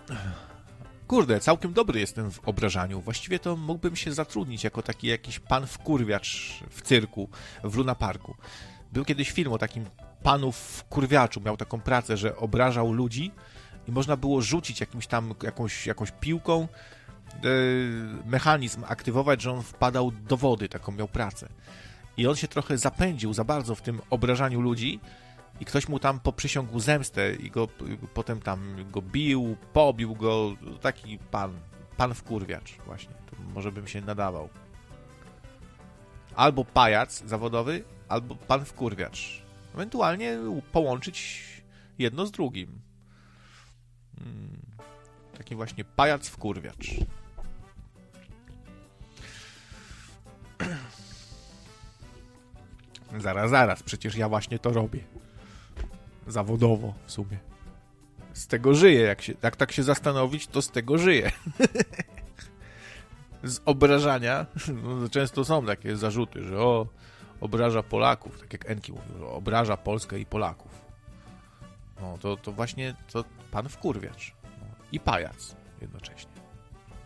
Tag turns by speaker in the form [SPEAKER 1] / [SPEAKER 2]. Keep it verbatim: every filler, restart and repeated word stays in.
[SPEAKER 1] Kurde, całkiem dobry jestem w obrażaniu. Właściwie to mógłbym się zatrudnić jako taki jakiś pan wkurwiacz w cyrku, w Luna Parku. Był kiedyś film o takim panu wkurwiaczu. Miał taką pracę, że obrażał ludzi i można było rzucić jakimś tam, jakąś, jakąś piłką, yy, mechanizm aktywować, że on wpadał do wody. Taką miał pracę. I on się trochę zapędził za bardzo w tym obrażaniu ludzi i ktoś mu tam poprzysiągł zemstę i go i potem tam go bił, pobił go. Taki pan, pan wkurwiacz właśnie. To może bym się nadawał. Albo pajac zawodowy, albo pan wkurwiacz. Ewentualnie połączyć jedno z drugim. Hmm. Taki właśnie pajac wkurwiacz. Zaraz, zaraz, przecież ja właśnie to robię. Zawodowo w sumie. Z tego żyję, jak, się, jak tak się zastanowić, to z tego żyję. Z obrażania, no, często są takie zarzuty, że o, obraża Polaków, tak jak Enki mówił, że obraża Polskę i Polaków. No to, to właśnie to pan wkurwiacz. No, i pajac jednocześnie.